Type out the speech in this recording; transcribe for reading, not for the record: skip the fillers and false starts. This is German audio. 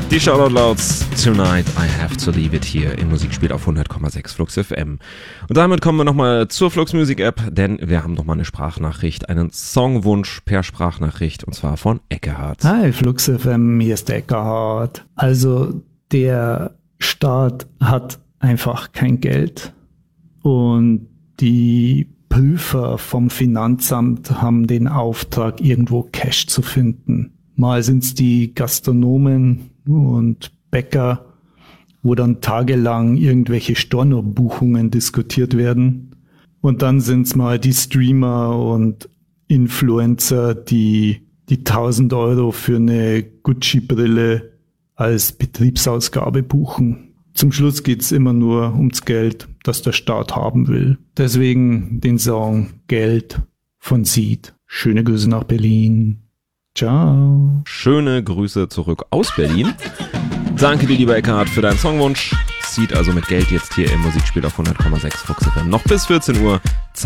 Die Shoutout Louds, Tonight I Have to Leave It Here im Musikspiel auf 100,6 Flux FM. Und damit kommen wir nochmal zur Flux Music App, denn wir haben nochmal eine Sprachnachricht, einen Songwunsch per Sprachnachricht, und zwar von Eckehard. Hi Flux FM, hier ist Eckehard. Also der Staat hat einfach kein Geld und die Prüfer vom Finanzamt haben den Auftrag, irgendwo Cash zu finden. Mal sind es die Gastronomen und Bäcker, wo dann tagelang irgendwelche Stornobuchungen diskutiert werden. Und dann sind es mal die Streamer und Influencer, die 1.000 Euro für eine Gucci-Brille als Betriebsausgabe buchen. Zum Schluss geht's immer nur ums Geld, das der Staat haben will. Deswegen den Song Geld von Seed. Schöne Grüße nach Berlin. Ciao. Schöne Grüße zurück aus Berlin. Danke dir, lieber Eckhardt, für deinen Songwunsch. Seed also mit Geld jetzt hier im Musikspiel auf 100,6 Flux FM. Noch bis 14 Uhr. Zeit